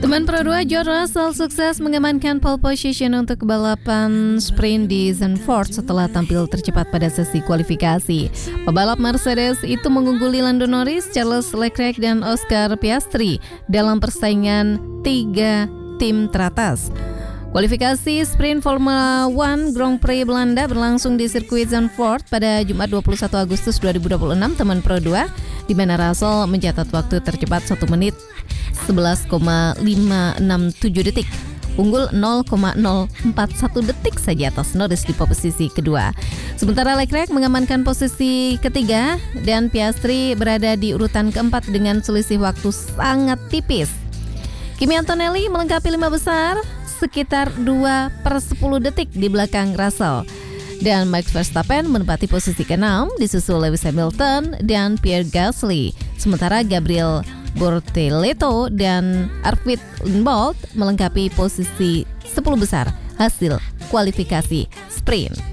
Teman Pro 2 George Russell sukses mengamankan pole position untuk balapan sprint di Zandvoort setelah tampil tercepat pada sesi kualifikasi. Pebalap Mercedes itu mengungguli Lando Norris, Charles Leclerc, dan Oscar Piastri dalam persaingan 3 tim teratas. Kualifikasi sprint Formula One Grand Prix Belanda berlangsung di sirkuit Zandvoort pada Jumat 21 Agustus 2026 teman Pro 2, di mana Russell mencatat waktu tercepat 1 menit 11,567 detik, unggul 0,041 detik saja atas Norris di posisi kedua. Sementara Leclerc mengamankan posisi ketiga dan Piastri berada di urutan keempat dengan selisih waktu sangat tipis. Kimi Antonelli melengkapi 5 besar sekitar 2/10 detik di belakang Russell. Dan Max Verstappen menempati posisi ke-6 disusul Lewis Hamilton dan Pierre Gasly. Sementara Gabriel Bortoleto dan Arvid Bolt melengkapi posisi 10 besar hasil kualifikasi sprint.